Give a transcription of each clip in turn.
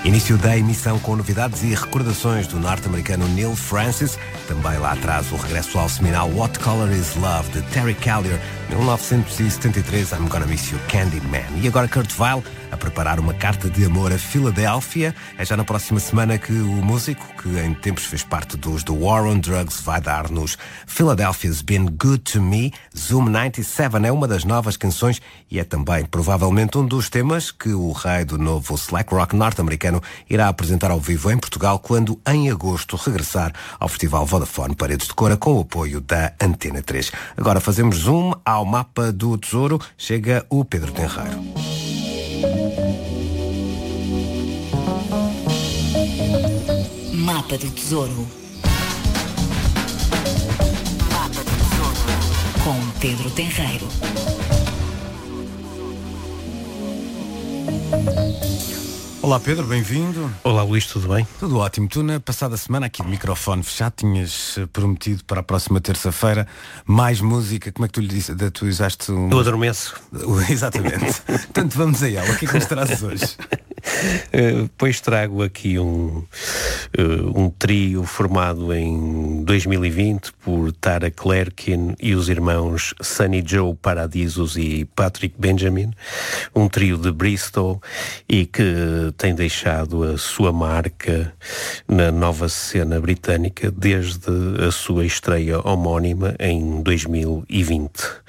Início da emissão com novidades e recordações do norte-americano Neil Francis. Também lá atrás o regresso ao seminal What Color Is Love, de Terry Callier, 1973, I'm Gonna Miss You, Candyman. E agora Kurt Weill a preparar uma carta de amor a Filadélfia. É já na próxima semana que o músico, que em tempos fez parte dos The War on Drugs, vai dar-nos Philadelphia's Been Good to Me. Zoom 97 é uma das novas canções e é também provavelmente um dos temas que o rei do novo slack rock norte-americano irá apresentar ao vivo em Portugal quando em agosto regressar ao Festival Vodafone Paredes de Cora com o apoio da Antena 3. Agora fazemos zoom ao mapa do tesouro. Chega o Pedro Tenreiro. Mapa do Tesouro. Mapa do Tesouro. Com Pedro Tenreiro. Olá Pedro, bem-vindo. Olá Luís, tudo bem? Tudo ótimo. Tu na passada semana aqui de microfone fechado tinhas prometido para a próxima terça-feira mais música. Como é que tu lhe disse? Tu usaste um... Eu adormeço. Exatamente. Portanto, vamos a ela. O que é que nos trazes hoje? Pois trago aqui um trio formado em 2020 por Tara Clerkin e os irmãos Sunny Joe Paradisos e Patrick Benjamin, um trio de Bristol e que tem deixado a sua marca na nova cena britânica desde a sua estreia homónima em 2020.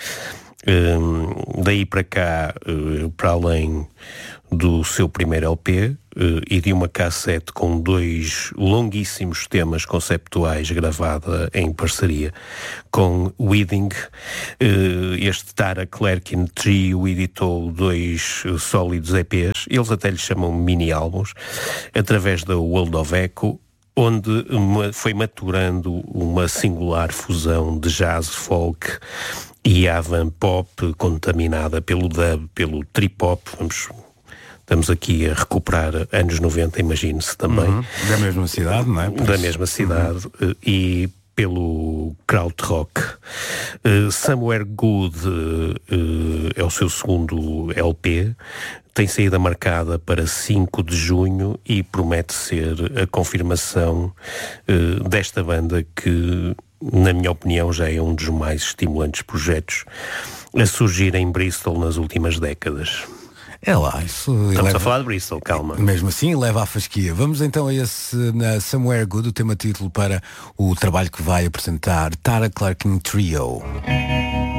Daí para cá, para além do seu primeiro LP e de uma cassete com 2 longuíssimos temas conceptuais gravada em parceria com Wedding, este Tara Clerkin Trio editou 2 sólidos EPs, eles até lhes chamam mini-álbuns, através da World of Echo, onde foi maturando uma singular fusão de jazz, folk e avant pop contaminada pelo dub, pelo trip-hop. Estamos aqui a recuperar anos 90, imagine-se também. Da mesma cidade, não é? Da mesma cidade e pelo krautrock. Somewhere Good é o seu segundo LP. Tem saída marcada para 5 de junho e promete ser a confirmação desta banda que, na minha opinião, já é um dos mais estimulantes projetos a surgir em Bristol nas últimas décadas. É lá, isso... Estamos a falar de Bristol, calma. Mesmo assim, leva à fasquia. Vamos então a esse Somewhere Good, o tema título para o trabalho que vai apresentar Tara Clerkin Trio.